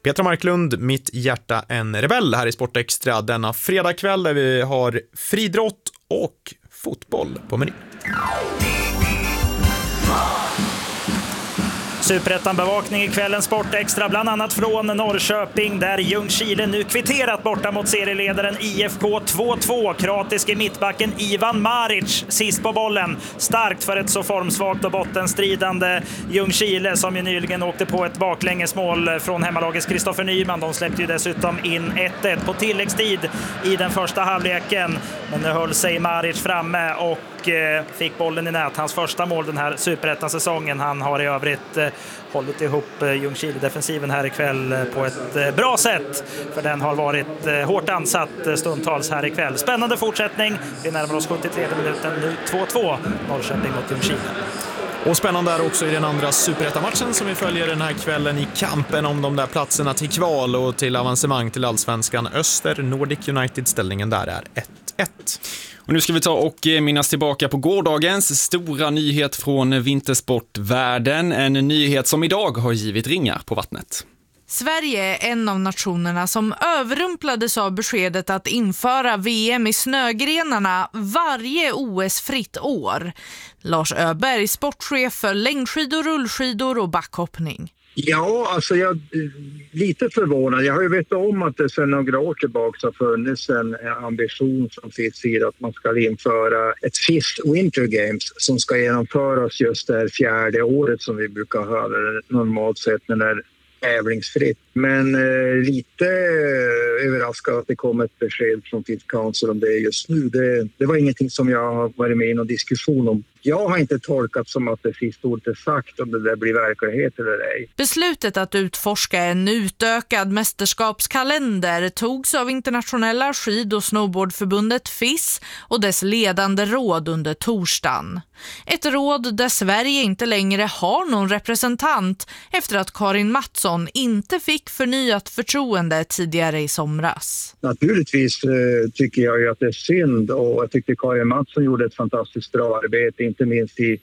Petra Marklund, mitt hjärta en rebell här i Sportextra denna fredagkväll där vi har friidrott och fotboll på menyn. Superettan-bevakning i kvällens Sportextra, bland annat från Norrköping där Ljungskile nu kvitterat borta mot serieledaren IFK 2-2. Kroatiske mittbacken Ivan Maric sist på bollen. Starkt för ett så formsvagt och bottenstridande Ljungskile som ju nyligen åkte på ett baklängesmål från hemmalagets Kristoffer Nyman. De släppte ju dessutom in 1-1 på tilläggstid i den första halvleken. Men nu höll sig Maric framme och fick bollen i nät. Hans första mål den här Superettan-säsongen. Han har i övrigt hållit ihop Ljungskile-defensiven här ikväll på ett bra sätt. För den har varit hårt ansatt stundtals här ikväll. Spännande fortsättning. Vi närmar oss 73 minuten nu 2-2 Norrköping mot Ljungskile. Och spännande är också i den andra Superettan-matchen som vi följer den här kvällen i kampen om de där platserna till kval och till avancemang till Allsvenskan Öster. Nordic United-ställningen där är 1-1. Och nu ska vi ta och minnas tillbaka på gårdagens stora nyhet från vintersportvärlden. En nyhet som idag har givit ringar på vattnet. Sverige är en av nationerna som överrumplades av beskedet att införa VM i snögrenarna varje OS-fritt år. Lars Öberg, sportchef för längdskidor, rullskidor och backhoppning. Ja, alltså jag är lite förvånad. Jag har ju vetat om att det sedan några år tillbaka har funnits en ambition från FIS sida att man ska införa ett FIS Winter Games som ska genomföras just det här 4:e året som vi brukar ha normalt sett när det är tävlingsfritt. Men lite överraskad att det kom ett besked från FIS Council om det just nu. Det var ingenting som jag har varit med i någon diskussion om. Jag har inte tolkat som att det sista ordet är sagt om det där blir verklighet eller ej. Beslutet att utforska en utökad mästerskapskalender togs av internationella skid- och snowboardförbundet FIS och dess ledande råd under torsdagen. Ett råd där Sverige inte längre har någon representant efter att Karin Mattsson inte fick förnyat förtroende tidigare i somras. Naturligtvis tycker jag ju att det är synd och jag tyckte Karin Mattsson gjorde ett fantastiskt bra arbete, inte minst i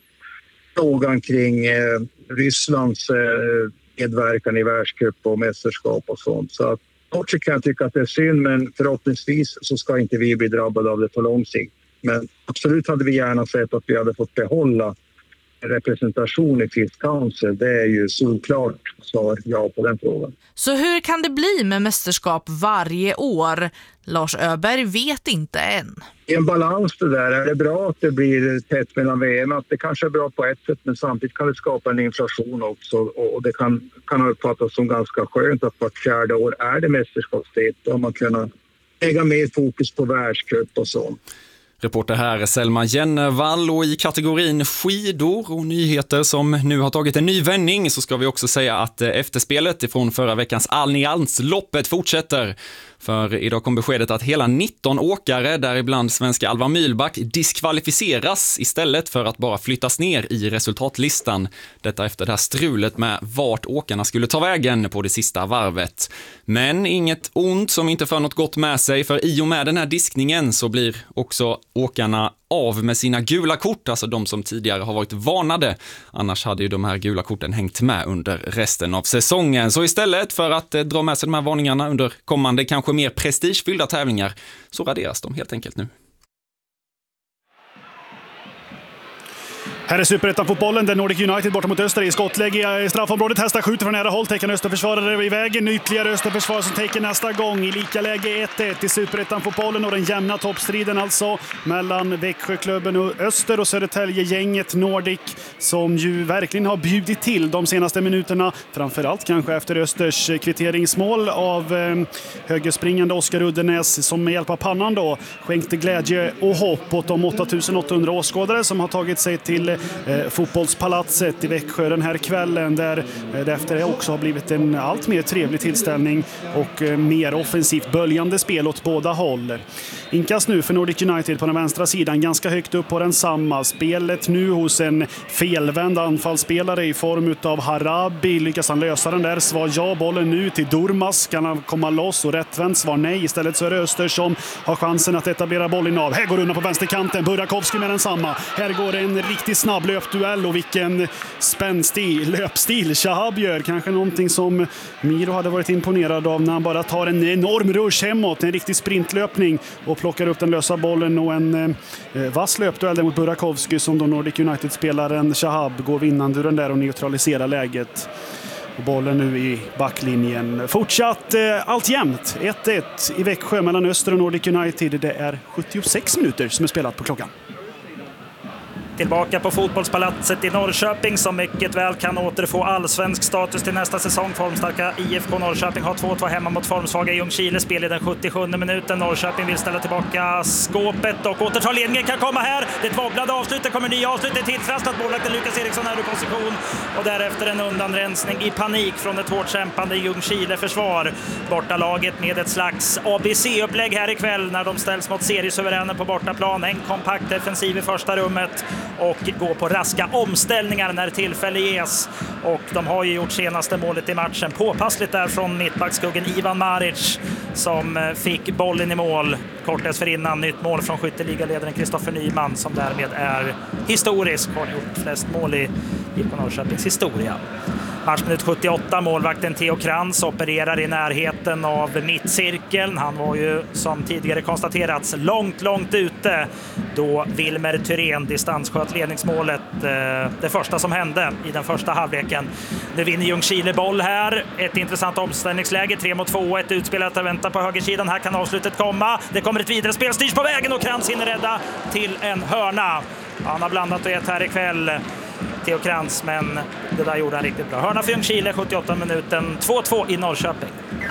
frågan kring Rysslands medverkan i världscup och mästerskap och sånt. Så att också kan jag tycka att det är synd, men förhoppningsvis så ska inte vi bli drabbade av det på lång sikt. Men absolut hade vi gärna sett att vi hade fått behålla representation i FIS Council. Det är ju solklart svar ja på den frågan. Så hur kan det bli med mästerskap varje år? Lars Öberg vet inte än. Det är en balans det där. Är det bra att det blir tätt mellan VM? Att det kanske är bra på ett sätt, men samtidigt kan det skapa en inflation också. Och det kan uppfattas som ganska skönt att vart 4:e år är det mästerskapsfritt. Då har man kunnat lägga mer fokus på världscup och så. Reporter här är Selma Jennevall, och i kategorin skidor och nyheter som nu har tagit en ny vändning så ska vi också säga att efterspelet ifrån förra veckans Alliansloppet fortsätter. För idag kom beskedet att hela 19 åkare, däribland svenska Alva Mylback, diskvalificeras istället för att bara flyttas ner i resultatlistan. Detta efter det här strulet med vart åkarna skulle ta vägen på det sista varvet. Men inget ont som inte för något gott med sig, för i och med den här diskningen så blir också åkarna av med sina gula kort, alltså de som tidigare har varit varnade. Annars hade ju de här gula korten hängt med under resten av säsongen. Så istället för att dra med sig de här varningarna under kommande, kanske mer prestigefyllda tävlingar, så raderas de helt enkelt nu. Här är Superettan-fotbollen där Nordic United borta mot Öster i skottläge i straffområdet. Hästar skjuter från nära håll, täcker en Österförsvarare i vägen. Ytterligare Österförsvar som täcker nästa gång i lika läge 1-1 i Superettan-fotbollen, och den jämna toppstriden alltså mellan Växjöklubben och Öster och Södertälje-gänget Nordic, som ju verkligen har bjudit till de senaste minuterna, framförallt kanske efter Östers kvitteringsmål av högerspringande Oskar Uddenäs, som med hjälp av pannan då skänkte glädje och hopp åt de 8800 åskådare som har tagit sig till fotbollspalatset i Växjö den här kvällen, där det efter också har blivit en allt mer trevlig tillställning och mer offensivt böljande spel åt båda håll. Inkast nu för Nordic United på den vänstra sidan, ganska högt upp på den samma. Spelet nu hos en felvänd anfallsspelare i form av Harabi. Lyckas han lösa den där? Svar ja. Bollen nu till Durmaz. Kan han komma loss? Och rättvänd svar nej. Istället så är det Öster som har chansen att etablera bollen av. Här går undan på vänsterkanten. Burakovsky med den samma. Här går en riktigt snabb snabb löpduell och vilken spänstig löpstil Shahab gör. Kanske någonting som Miro hade varit imponerad av när han bara tar en enorm rush hemåt, en riktig sprintlöpning och plockar upp den lösa bollen, och en vass löpduell mot Burakovsky som då Nordic United-spelaren Shahab går vinnande ur den där och neutraliserar läget. Och bollen nu i backlinjen. Fortsatt allt jämnt. 1-1 i Växjö mellan Öster och Nordic United. Det är 76 minuter som är spelat på klockan. Tillbaka på fotbollspalatset i Norrköping som mycket väl kan återfå allsvensk status till nästa säsong. Formstarka IFK Norrköping har 2-2 hemma mot formsvaga Ljungskile. Spel i den 77 minuten. Norrköping vill ställa tillbaka skåpet och återta ledningen kan komma här. Det är ett wobblade avslut. Det kommer nya avslut. Det är tilltrastat. Målvakten Lukas Eriksson är ur position. Och därefter en undanrensning i panik från ett hårt kämpande Ljungskile-försvar. Bortalaget med ett slags ABC-upplägg här ikväll när de ställs mot seriesuveränen på bortaplan. En kompakt defensiv i första rummet och gå på raska omställningar när tillfälle ges. Och de har ju gjort senaste målet i matchen. Påpassligt där från mittbackskuggen Ivan Maric som fick bollen i mål. Kort dessförinnan nytt mål från skytteligaledaren Kristoffer Nyman som därmed är historisk. Har gjort flest mål i Norrköpings historia. Matchminut 78, målvakten Theo Krantz opererar i närheten av mittcirkeln. Han var ju som tidigare konstaterats långt ute då Wilmer Thyrén distanssköt ledningsmålet. Det första som hände i den första halvleken. Nu vinner Ljungskile boll här. Ett intressant omställningsläge, 3-2, ett utspelat att vänta på högersidan. Här kan avslutet komma. Det kommer ett vidare spel, styrs på vägen och Krantz hinner rädda till en hörna. Han har blandat och ett här ikväll. Theo Krantz, men det där gjorde han riktigt bra. Hörna för Ljungskile, 78 minuten, 2-2 i Norrköping.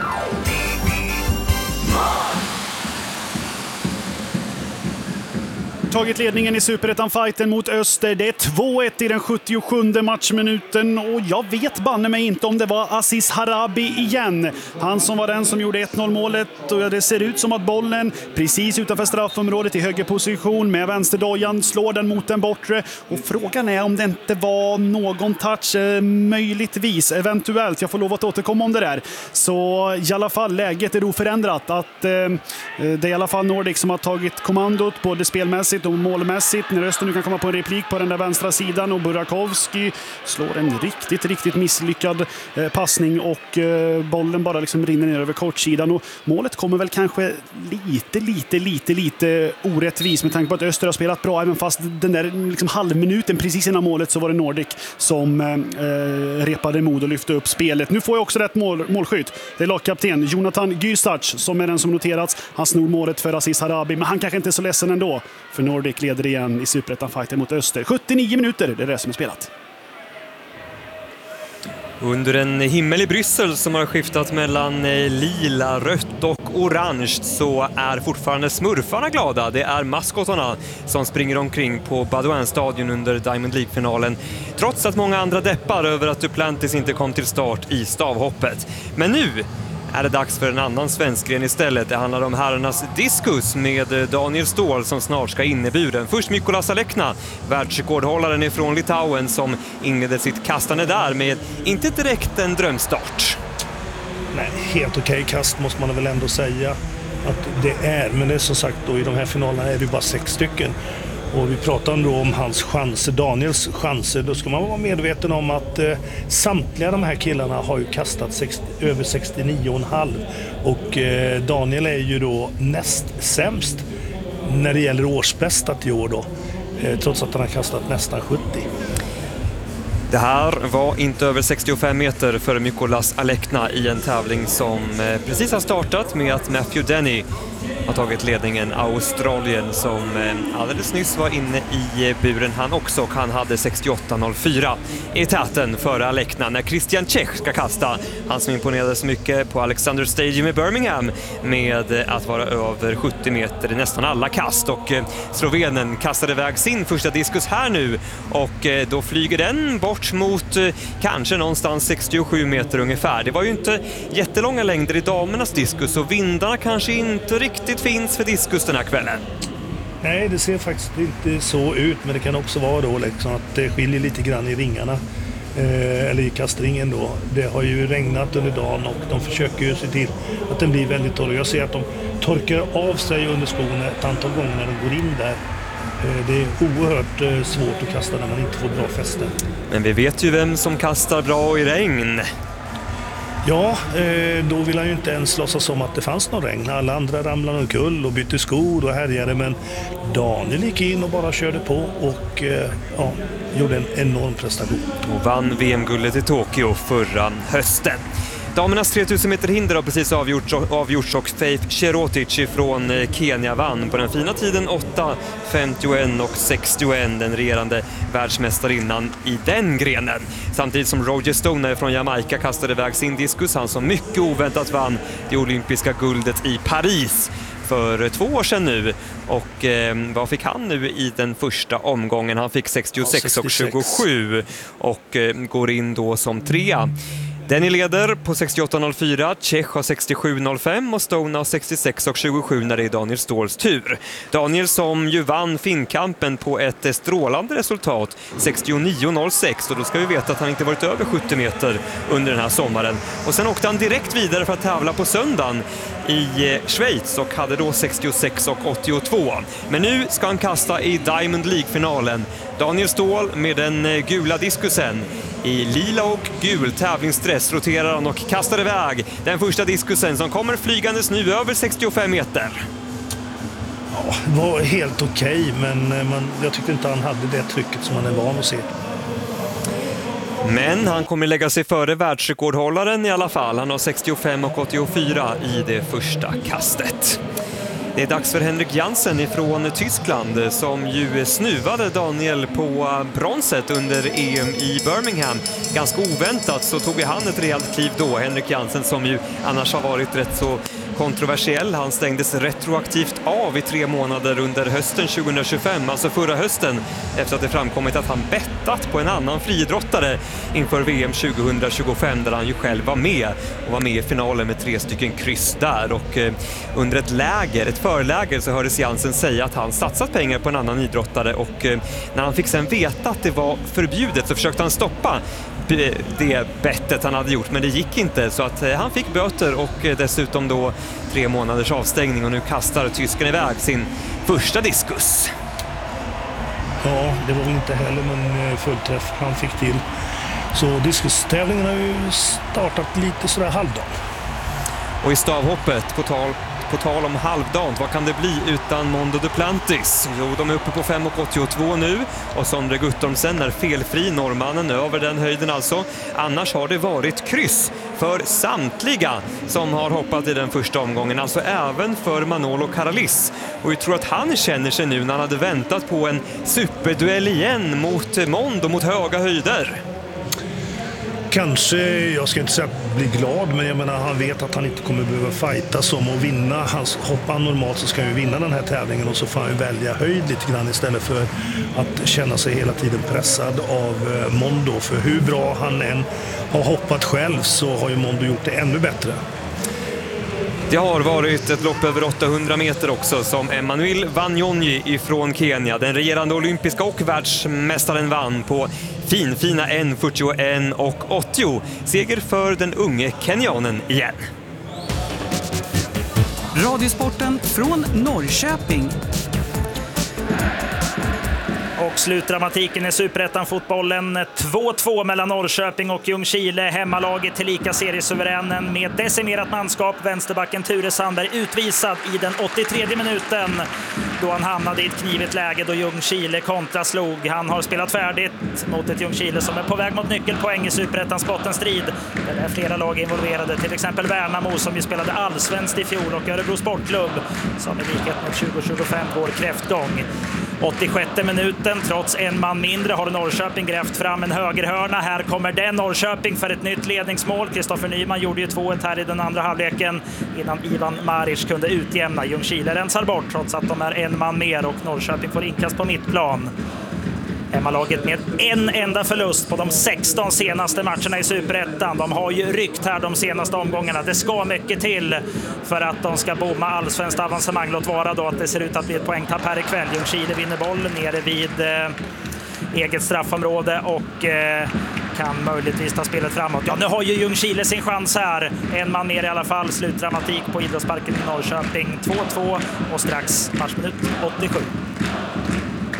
Tagit ledningen i Superettan-fighten mot Öster. Det är 2-1 i den 77:e matchminuten och jag vet banne mig inte om det var Aziz Harabi igen. Han som var den som gjorde 1-0-målet och det ser ut som att bollen precis utanför straffområdet i högerposition med vänsterdojan slår den mot den bortre och frågan är om det inte var någon touch, möjligtvis, eventuellt. Jag får lov att återkomma om det där. Så i alla fall läget är oförändrat att det är i alla fall Nordic som har tagit kommandot både spelmässigt och målmässigt. När Öster nu kan komma på en replik på den där vänstra sidan och Burakovsky slår en riktigt misslyckad passning och bollen bara liksom rinner ner över kortsidan och målet kommer väl kanske lite orättvis med tanke på att Öster har spelat bra även fast den där liksom halvminuten precis innan målet så var det Nordic som repade mod och lyfte upp spelet. Nu får jag också rätt målskytt. Det är lagkapten Jonathan Gysac som är den som noterats. Han snor målet för Aziz Harabi men han kanske inte är så ledsen ändå. För Nordic leder igen i Superettan-fighten mot Öster. 79 minuter, det är det som är spelat. Under en himmel i Bryssel som har skiftat mellan lila, rött och orange så är fortfarande smurfarna glada. Det är maskotarna som springer omkring på Baudouin-stadion under Diamond League-finalen. Trots att många andra deppar över att Duplantis inte kom till start i stavhoppet. Men nu är det dags för en annan svensk gren istället. Det handlar om herrarnas diskus med Daniel Ståhl som snart ska in i buren. Först Mykolas Alekna, världsrekordhållaren ifrån Litauen som inledde sitt kastande där med inte direkt en drömstart. Nej, helt okej kast måste man väl ändå säga att det är. Men det är som sagt då i de här finalerna är det bara 6 stycken. Och vi pratar då om hans chanser, Daniels chanser. Då ska man vara medveten om att samtliga de här killarna har ju kastat över 69,5. Och Daniel är ju då näst sämst när det gäller årsbästat i år då. Trots att han har kastat nästan 70. Det här var inte över 65 meter för Mykolas Alekna i en tävling som precis har startat med att Matthew Denny har tagit ledningen. Australien som alldeles nyss var inne i buren han också och han hade 68,04 i täten före Alekna när Christian Czech ska kasta. Han som imponerade så mycket på Alexander Stadium i Birmingham med att vara över 70 meter i nästan alla kast och slovenen kastade iväg sin första diskus här nu och då flyger den bort mot kanske någonstans 67 meter ungefär. Det var ju inte jättelånga längder i damernas diskus och vindarna kanske inte riktigt finns för diskus den här kvällen. Nej, det ser faktiskt inte så ut, men det kan också vara då liksom att det skiljer lite grann i ringarna eller i kastringen då. Det har ju regnat under dagen och de försöker ju se till att den blir väldigt torr. Jag ser att de torkar av sig under skon ett antal gånger när de går in där Det är oerhört svårt att kasta när man inte får bra fäste. Men vi vet ju vem som kastar bra i regn. Ja, då vill han ju inte ens låtsas som att det fanns någon regn. Alla andra ramlade omkull och bytte skor och härjade, men Daniel gick in och bara körde på och gjorde en enorm prestation. Och vann VM-guldet i Tokyo förra hösten. Damernas 3000 meter hinder har precis avgjorts och Faith Cherotic från Kenya vann på den fina tiden 8:51 och 61, den regerande världsmästarinnan i den grenen. Samtidigt som Roger Stone från Jamaica kastade iväg sin diskus, han som mycket oväntat vann det olympiska guldet i Paris för 2 år sedan nu. Och vad fick han nu i den första omgången? Han fick 66 och 27 och går in då som 3. Denny leder på 68,04, Czech har 67,05 och Stone har 66 och 27 när det är Daniel Ståhls tur. Daniel som ju vann Finnkampen på ett strålande resultat, 69,06, och då ska vi veta att han inte varit över 70 meter under den här sommaren. Och sen åkte han direkt vidare för att tävla på söndagen i Schweiz och hade då 66 och 82. Men nu ska han kasta i Diamond League-finalen. Daniel Ståhl med den gula diskusen. I lila och gul tävlingsdress roterar han och kastar iväg den första diskusen som kommer flygandes nu över 65 meter. Ja, det var helt okej, men jag tyckte inte han hade det trycket som man är van att se. Men han kommer lägga sig före världsrekordhållaren i alla fall. Han har 65 och 84 i det första kastet. Det är dags för Henrik Jansen ifrån Tyskland som ju snuvade Daniel på bronset under EM i Birmingham. Ganska oväntat så tog han ett rejält kliv då. Henrik Jansen som ju annars har varit rätt så kontroversiell. Han stängdes retroaktivt av i 3 månader under hösten 2025, alltså förra hösten, efter att det framkommit att han bettat på en annan friidrottare inför VM 2025 där han ju själv var med i finalen med 3 stycken kryss där. Och under ett förläger så hördes Jansen säga att han satsat pengar på en annan idrottare, och när han fick sen veta att det var förbjudet så försökte han stoppa det bettet han hade gjort, men det gick inte, så att han fick böter och dessutom då 3 månaders avstängning, och nu kastar tysken iväg sin första diskus. Ja, det var väl inte heller någon fullträff han fick till. Så diskustävlingen har ju startat lite sådär halvdan. Och i stavhoppet, på tal om halvdant, vad kan det bli utan Mondo Duplantis? Jo, de är uppe på 5,82 nu, och Sondre Guttormsen är felfri, norrmannen över den höjden alltså. Annars har det varit kryss för samtliga som har hoppat i den första omgången, alltså även för Manolo Karalis. Och jag tror att han känner sig nu när han hade väntat på en superduell igen mot Mondo, mot höga höjder. Kanske, jag ska inte säga att bli glad, men jag menar, han vet att han inte kommer behöva fighta som att vinna. Hoppar han normalt så ska han ju vinna den här tävlingen, och så får han ju välja höjd lite grann istället för att känna sig hela tiden pressad av Mondo. För hur bra han än har hoppat själv så har ju Mondo gjort det ännu bättre. Det har varit ett lopp över 800 meter också som Emmanuel Wanyonyi ifrån Kenya, den regerande olympiska och världsmästaren, vann på fina 1:41 och 80. Seger för den unge kenyanen igen. Radiosporten från Norrköping. Och slutdramatiken i Superettan-fotbollen, 2-2 mellan Norrköping och Ljungskile. Hemmalaget tillika seriesuveränen med decimerat manskap. Vänsterbacken Ture Sandberg utvisad i den 83:e minuten då han hamnade i ett knivigt läge då Ljungskile kontraslog. Han har spelat färdigt mot ett Ljungskile som är på väg mot nyckelpoäng i Superettans bottenstrid. Det är flera lag involverade, till exempel Värnamo som ju spelade allsvenskt i fjol, och Örebro Sportklubb som i likhet med 2025 går kräftgång. 86:e minuten, trots en man mindre, har Norrköping grävt fram en högerhörna. Här kommer den, Norrköping för ett nytt ledningsmål. Kristoffer Nyman gjorde ju 2-1 här i den andra halvleken innan Ivan Maric kunde utjämna. Ljungskile rensar bort trots att de är en man mer, och Norrköping får inkast på mittplan. Hemmalaget med en enda förlust på de 16 senaste matcherna i Superettan. De har ju ryckt här de senaste omgångarna. Det ska mycket till för att de ska bomma allsvenskt avancemang. Låt vara då att det ser ut att bli ett poängtapp här ikväll. Ljungskile vinner boll nere vid eget straffområde och kan möjligtvis ta spelet framåt. Ja, nu har ju Ljungskile sin chans här. En man mer i alla fall. Slutdramatik på Idrottsparken i Norrköping. 2-2 och strax matchminut 87.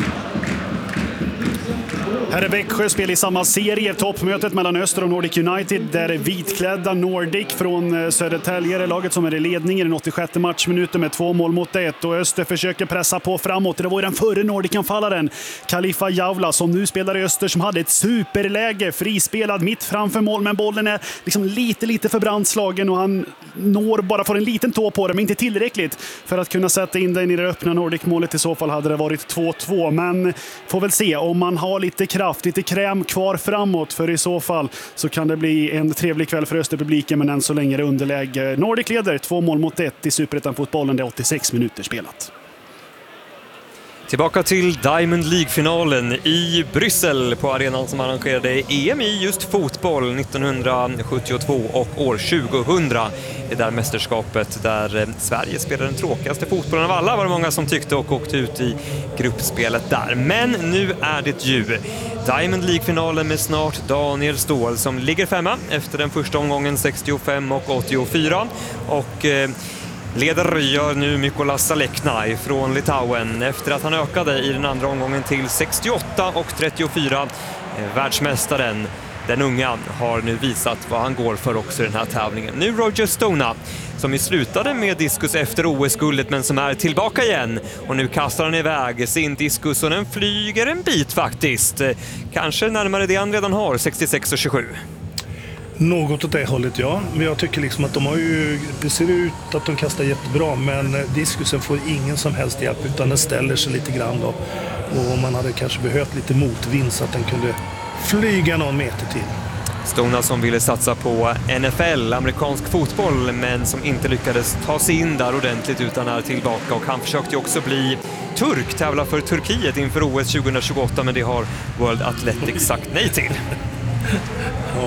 Här är Växjö, spel i samma serie. Toppmötet mellan Öster och Nordic United. Där är vitklädda Nordic från Södertälje, laget som är i ledning i den 86 matchminuten med 2-1. Och Öster försöker pressa på framåt. Det var ju den förre Nordic-anfallaren Khalifa Javla som nu spelar i Öster, som hade ett superläge, frispelad mitt framför mål, men bollen är liksom lite för brandslagen och han når bara får en liten tå på det, men inte tillräckligt för att kunna sätta in den i det öppna Nordic-målet. I så fall hade det varit 2-2, men får väl se om man har lite kraft, lite kräm kvar framåt, för i så fall så kan det bli en trevlig kväll för Österpubliken, men än så länge är det underläge. Nordic leder 2-1 i Superettan-fotbollen, det är 86 minuter spelat. Tillbaka till Diamond League-finalen i Bryssel på arenan som arrangerade EM i just fotboll 1972 och år 2000. Det där mästerskapet där Sverige spelade den tråkigaste fotbollen av alla, var det många som tyckte, och åkte ut i gruppspelet där. Men nu är det ju Diamond League-finalen med snart Daniel Ståhl som ligger femma efter den första omgången 65 och 84 och leder gör nu Mykolas Alekna från Litauen efter att han ökade i den andra omgången till 68 och 34. Världsmästaren, den unga, har nu visat vad han går för också i den här tävlingen. Nu Roger Stona, som slutade med diskus efter OS-guldet men som är tillbaka igen. Och nu kastar han iväg sin diskus och den flyger en bit faktiskt. Kanske närmare det han redan har, 66 och 27. Något åt det hållet, ja. Men jag tycker liksom att de har ju... Det ser ut att de kastar jättebra, men diskusen får ingen som helst hjälp, utan den ställer sig lite grann då. Och man hade kanske behövt lite motvind så att den kunde flyga någon meter till. Stona som ville satsa på NFL, amerikansk fotboll, men som inte lyckades ta sig in där ordentligt utan är tillbaka. Och han försökte också bli turk, tävla för Turkiet inför OS 2028, men det har World Athletics sagt nej till. Ja.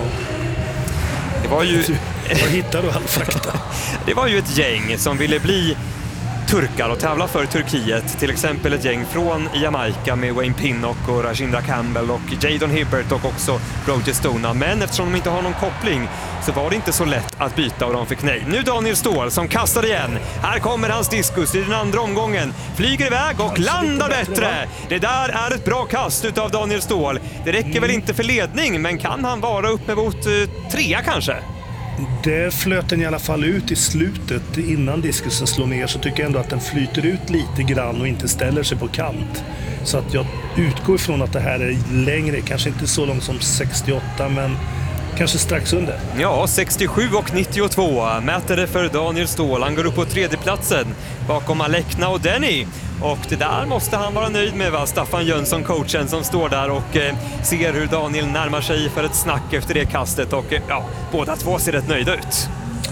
Det var ju... Vad hittar du all fakta? Det var ju ett gäng som ville bli turkar och tävla för Turkiet. Till exempel ett gäng från Jamaica med Wayne Pinnock och Rajinda Campbell och Jadon Hibbert och också Roger Stona. Men eftersom de inte har någon koppling så var det inte så lätt att byta och de fick nej. Nu Daniel Ståhl som kastar igen. Här kommer hans diskus i den andra omgången. Flyger iväg och landar bättre. Det där är ett bra kast utav Daniel Ståhl. Det räcker väl inte för ledning, men kan han vara uppe mot trea kanske? Det flöt den i alla fall ut i slutet innan diskusen slår ner, så tycker jag ändå att den flyter ut lite grann och inte ställer sig på kant. Så att jag utgår ifrån att det här är längre, kanske inte så långt som 68, men kanske strax under. Ja, 67 och 92 mäter det för Daniel Ståhl. Han går upp på tredjeplatsen bakom Alekna och Denny. Och det där måste han vara nöjd med, va? Staffan Jönsson, coachen, som står där och ser hur Daniel närmar sig för ett snack efter det kastet. Och ja, båda två ser rätt nöjda ut.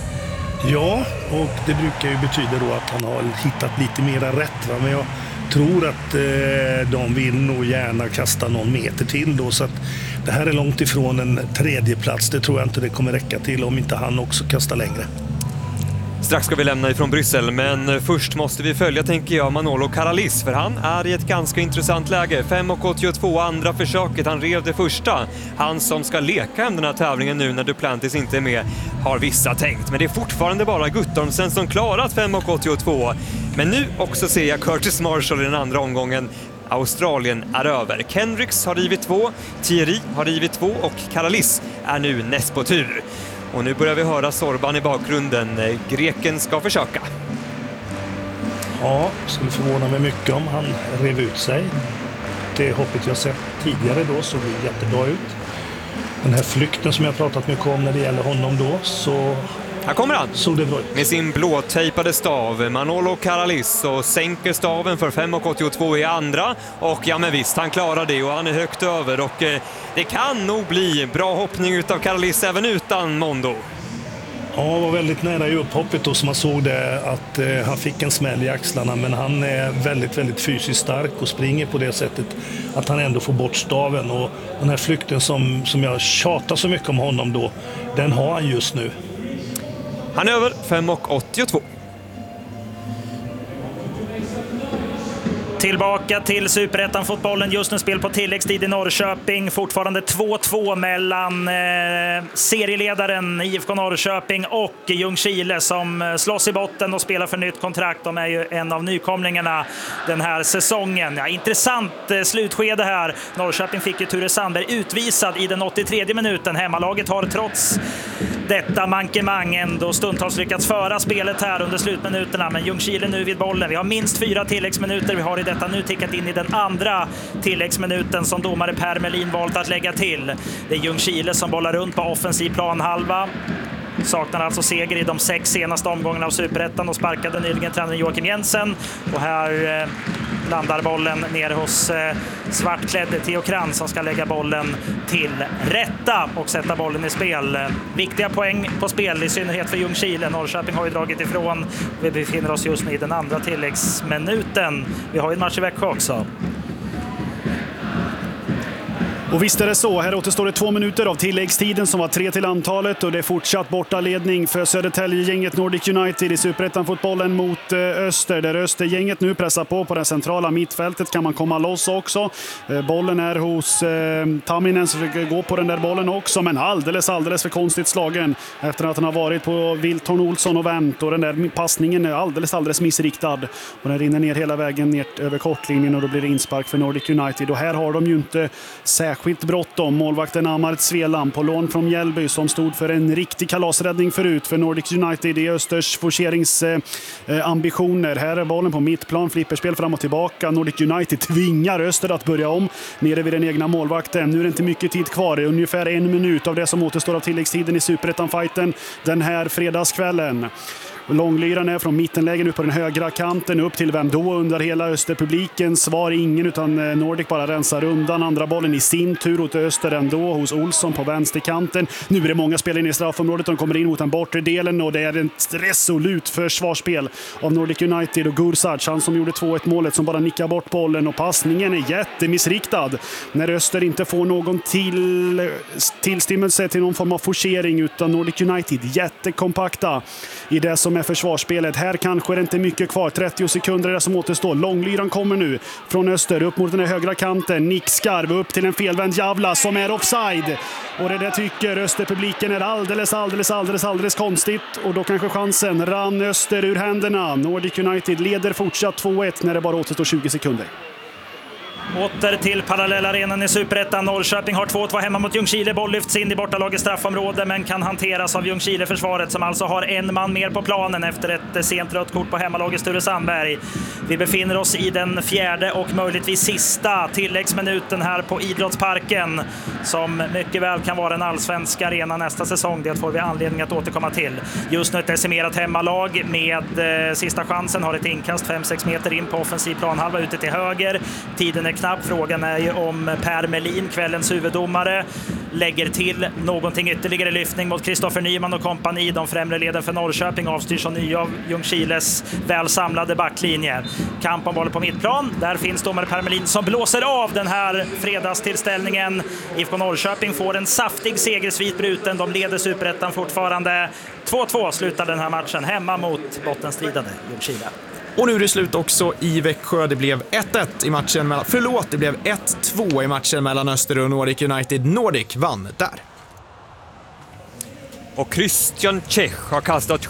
Ja, och det brukar ju betyda då att han har hittat lite mera rätt, va? Men jag tror att de vill nog gärna kasta någon meter till då, så att det här är långt ifrån en tredje plats. Det tror jag inte det kommer räcka till om inte han också kastar längre. Strax ska vi lämna ifrån Bryssel, men först måste vi följa, tänker jag, Manolo Karalis, för han är i ett ganska intressant läge. 5,82 andra försöket, han rev det första. Han som ska leka hem den här tävlingen nu när Duplantis inte är med, har vissa tänkt. Men det är fortfarande bara Guttormsen som klarat 5,82. Men nu också ser jag Curtis Marshall i den andra omgången. Australien är över. Kendricks har rivit 2, Thierry har rivit 2 och Karalis är nu näst på tur. Och nu börjar vi höra Sorban i bakgrunden. Greken ska försöka. Ja, skulle förvåna mig mycket om han rev ut sig. Det hoppet jag sett tidigare då såg jättebra ut. Den här flykten som jag pratat mycket om när det gäller honom då, så här kommer han såg det bra ut. Med sin blåtejpade stav, Manolo Karalis, och sänker staven för 5,82 i andra. Och ja, men visst, han klarar det och han är högt över. Och det kan nog bli bra hoppning utav Karalis även utan Mondo. Ja, det var väldigt nära i upphoppet då, som man såg det, att han fick en smäll i axlarna. Men han är väldigt, väldigt fysiskt stark och springer på det sättet att han ändå får bort staven. Och den här flykten som jag tjatar så mycket om honom då, den har han just nu. Han är över 5,82. Tillbaka till Superettan-fotbollen. Just nu spel på tilläggstid i Norrköping. Fortfarande 2-2 mellan serieledaren IFK Norrköping och Ljungskile som slåss i botten och spelar för nytt kontrakt. De är ju en av nykomlingarna den här säsongen. Ja, intressant slutskede här. Norrköping fick ju Ture Sandberg utvisad i den 83:e minuten. Hemmalaget har trots detta mankemang ändå stundtals lyckats föra spelet här under slutminuterna. Men Ljungskile nu vid bollen. Vi har minst 4 tilläggsminuter. Vi har i detta nu tickat in i den andra tilläggsminuten som domare Per Melin valt att lägga till. Det är Ljungskile som bollar runt på offensiv planhalva. Saknar alltså seger i de 6 senaste omgångarna av Superettan och sparkade nyligen tränaren Joakim Jensen. Och här landar bollen ner hos svartklädde Theo Krantz som ska lägga bollen till rätta och sätta bollen i spel. Viktiga poäng på spel, i synnerhet för Ljungskile. Norrköping har ju dragit ifrån. Vi befinner oss just nu i den andra tilläggsminuten. Vi har ju en match i Växjö också. Och visst är det så, här återstår det 2 minuter av tilläggstiden som var 3 till antalet och det är fortsatt bortaledning för Södertälje-gänget Nordic United i Superettan-fotbollen mot Öster. Där Östergänget nu pressar på det centrala mittfältet, kan man komma loss också. Bollen är hos Tamminen som försöker gå på den där bollen också, men alldeles för konstigt slagen efter att han har varit på Wilton Olsson och vänt, och den där passningen är alldeles missriktad och den rinner ner hela vägen ner över kortlinjen och då blir det inspark för Nordic United. Och här har de ju inte särskilt bråttom. Målvakten Amart Svelam på lån från Mjällby som stod för en riktig kalasräddning förut för Nordic United i Östers forceringsambitioner. Här är bollen på mittplan, flipperspel fram och tillbaka. Nordic United tvingar Öster att börja om nere vid den egna målvakten. Nu är det inte mycket tid kvar, det är ungefär 1 minut av det som återstår av tilläggstiden i Superettan-fighten den här fredagskvällen. Långlyran är från mittenlägen upp på den högra kanten. Upp till vem då? Under hela Österpubliken svar ingen, utan Nordic bara rensar undan. Andra bollen i sin tur åt Öster ändå hos Olsson på vänsterkanten. Nu är det många spelare i straffområdet. De kommer in mot den bortre delen och det är ett resolut försvarsspel av Nordic United och Gursac, han som gjorde 2-1 målet, som bara nickar bort bollen, och passningen är jättemissriktad när Öster inte får någon tillstymmelse till någon form av forcering, utan Nordic United jättekompakta i det som är försvarsspelet. Här kanske det inte är mycket kvar. 30 sekunder är det som återstår. Långlyran kommer nu från Öster upp mot den högra kanten. Nick Skarv upp till en felvänd Javla som är offside. Och det där tycker Österpubliken är alldeles konstigt. Och då kanske chansen rann Öster ur händerna. Nordic United leder fortsatt 2-1 när det bara återstår 20 sekunder. Åter till parallellarenan i Superettan. Norrköping har 2-2 hemma mot Ljungskile. Boll lyfts in i bortalagets straffområde men kan hanteras av Ljungskile-försvaret som alltså har en man mer på planen efter ett sent rött kort på hemmalagets Ture Sandberg. Vi befinner oss i den 4:e och möjligtvis sista tilläggsminuten här på Idrottsparken som mycket väl kan vara en allsvensk arena nästa säsong. Det får vi anledning att återkomma till. Just nu ett decimerat hemmalag med sista chansen, har ett inkast 5-6 meter in på offensiv planhalva ute till höger. Tiden är knapp. Frågan är ju om Per Melin, kvällens huvuddomare, lägger till någonting ytterligare. Lyftning mot Kristoffer Nyman och kompani. De främre leden för Norrköping avstyrs av ny av Ljungskiles väl samlade backlinje. Kamp om bollen på mittplan. Där finns domare Per Melin som blåser av den här fredagstillställningen. IFK Norrköping får en saftig segersvit bruten. De leder Superettan fortfarande. 2-2 slutar den här matchen hemma mot bottenstridande Ljungskile. Och nu är det slut också i Växjö. Det blev 1-1 i matchen mellan... det blev 1-2 i matchen mellan Öster och Nordic United. Nordic vann där. Och Christian Czech har kastat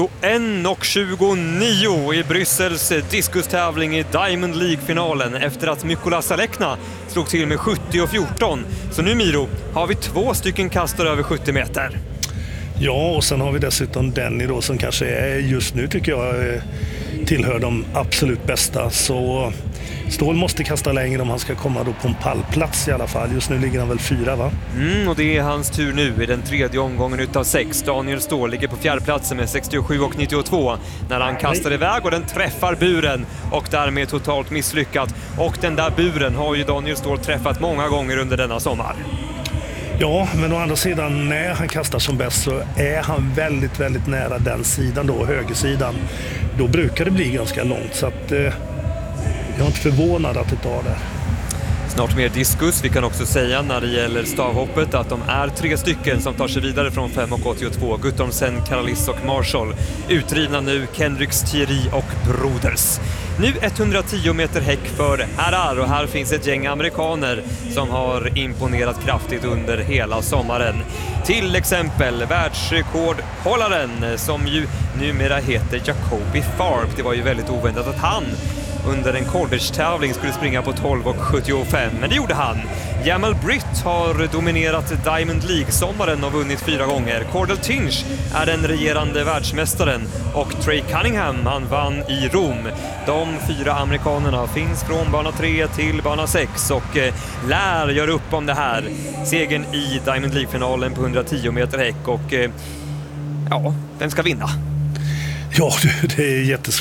71,29 i Bryssels diskustävling i Diamond League-finalen efter att Mykolas Alekna slog till med 70,14. Så nu, Miro, har vi 2 stycken kastare över 70 meter. Ja, och sen har vi dessutom Denny då, som kanske är, just nu tycker jag tillhör de absolut bästa. Så Ståhl måste kasta längre om han ska komma då på en pallplats i alla fall. Just nu ligger han väl 4, va? Och det är hans tur nu i den 3:e omgången utav 6. Daniel Ståhl ligger på 4:e platsen med 67,92 när han kastar iväg och den träffar buren och därmed totalt misslyckat. Och den där buren har ju Daniel Ståhl träffat många gånger under denna sommar. Ja, men å andra sidan, när han kastar som bäst så är han väldigt nära den sidan då, högersidan. Då brukar det bli ganska långt, så att jag är inte förvånad att det tar det. Snart mer diskus. Vi kan också säga när det gäller stavhoppet att de är 3 stycken som tar sig vidare från 5,82. Guttormsen, Karalis och Marshall. Utdrivna nu Kendricks, Thierry och Broders. Nu 110 meter häck för herrar och här finns ett gäng amerikaner som har imponerat kraftigt under hela sommaren. Till exempel världsrekordhållaren som ju numera heter Jacoby Farb. Det var ju väldigt oväntat att han under en college-tävling skulle springa på 12,75, men det gjorde han. Jamal Britt har dominerat Diamond League-sommaren och vunnit 4 gånger. Cordell Tinch är den regerande världsmästaren och Trey Cunningham, han vann i Rom. De 4 amerikanerna finns från bana 3 till bana 6 och lär göra upp om det här. Segern i Diamond League-finalen på 110 meter häck och ja, vem ska vinna? Ja, det är jättesvårt.